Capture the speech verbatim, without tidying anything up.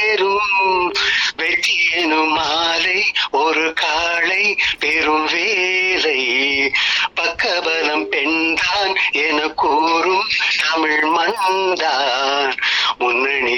சேரும். வெற்றி எனும் மாலை ஒரு காளை பெரும் வேலை. பக்கபலம் பெண்தான் என கூறும் தமிழ் மண்தான். முன்னணி